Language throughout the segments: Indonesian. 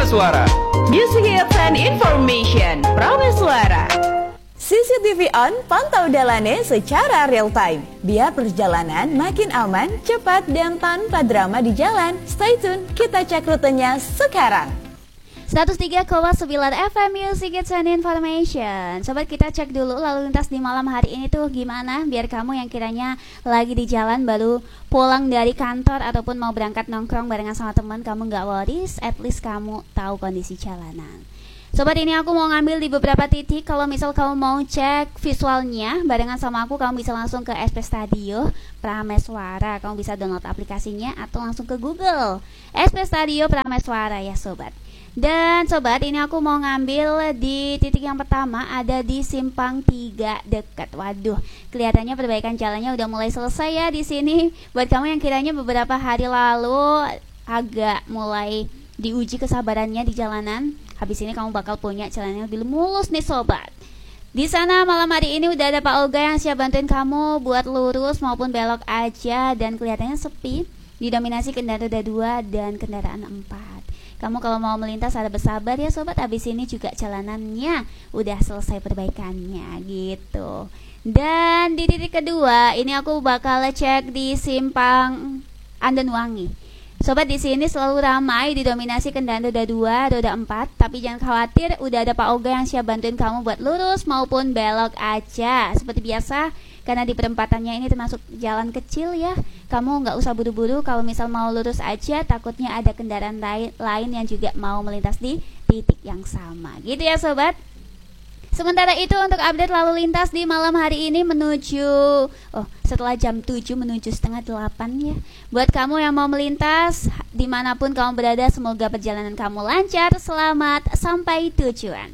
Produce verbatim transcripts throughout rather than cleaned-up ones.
Prameswara. Music Hits and Information Prameswara. C C T V on, pantau dalane secara real time. Biar perjalanan makin aman, cepat, dan tanpa drama di jalan. Stay tune, kita cek rutenya sekarang. seratus tiga koma sembilan F M Music Hits and Information. Sobat, kita cek dulu lalu lintas di malam hari ini tuh gimana. Biar kamu yang kiranya lagi di jalan baru pulang dari kantor ataupun mau berangkat nongkrong barengan sama teman, kamu gak worries, at least kamu tahu kondisi jalanan. Sobat, ini aku mau ngambil di beberapa titik. Kalau misal kamu mau cek visualnya barengan sama aku, kamu bisa langsung ke S P Stadio Prameswara. Kamu bisa download aplikasinya atau langsung ke Google S P Stadio Prameswara ya sobat. Dan sobat, ini aku mau ngambil di titik yang pertama, ada di Simpang tiga dekat. Waduh, kelihatannya perbaikan jalannya udah mulai selesai ya di sini. Buat kamu yang kiranya beberapa hari lalu agak mulai diuji kesabarannya di jalanan, habis ini kamu bakal punya jalannya lebih mulus nih sobat. Di sana malam hari ini udah ada Pak Olga yang siap bantuin kamu buat lurus maupun belok aja, dan kelihatannya sepi, didominasi kendaraan roda dua dan kendaraan empat. Kamu kalau mau melintas ada bersabar ya sobat, habis ini juga jalanannya udah selesai perbaikannya gitu. Dan di titik kedua ini aku bakal cek di Simpang Andenwangi. Sobat, di sini selalu ramai, didominasi kendaraan roda dua, roda empat, tapi jangan khawatir, udah ada Pak Oga yang siap bantuin kamu buat lurus maupun belok aja. Seperti biasa, karena di perempatannya ini termasuk jalan kecil ya, kamu nggak usah buru-buru. Kalau misal mau lurus aja, takutnya ada kendaraan lain, lain yang juga mau melintas di titik yang sama. Gitu ya sobat. Sementara itu untuk update lalu lintas di malam hari ini menuju Oh setelah jam tujuh menuju setengah delapan ya. Buat kamu yang mau melintas dimanapun kamu berada, semoga perjalanan kamu lancar, selamat sampai tujuan.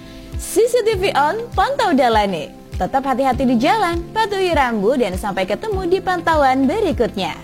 C C T V on, pantau dalane. Tetap hati-hati di jalan, patuhi rambu, dan sampai ketemu di pantauan berikutnya.